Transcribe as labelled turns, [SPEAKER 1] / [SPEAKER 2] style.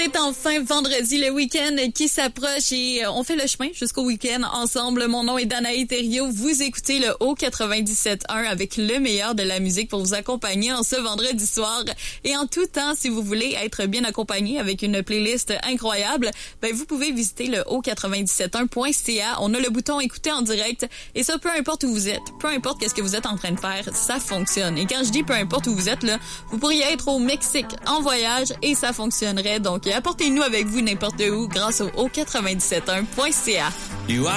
[SPEAKER 1] C'est enfin vendredi, le week-end qui s'approche et on fait le chemin jusqu'au week-end ensemble. Mon nom est Danae Thériault. Vous écoutez le Haut 97.1 avec le meilleur de la musique pour vous accompagner en ce vendredi soir. Et en tout temps, si vous voulez être bien accompagné avec une playlist incroyable, vous pouvez visiter le haut971.ca. On a le bouton écouter en direct et ça, peu importe où vous êtes, peu importe qu'est-ce que vous êtes en train de faire, ça fonctionne. Et quand je dis peu importe où vous êtes, là, vous pourriez être au Mexique en voyage et ça fonctionnerait. Donc, apportez-nous avec vous n'importe où grâce au haut971.ca.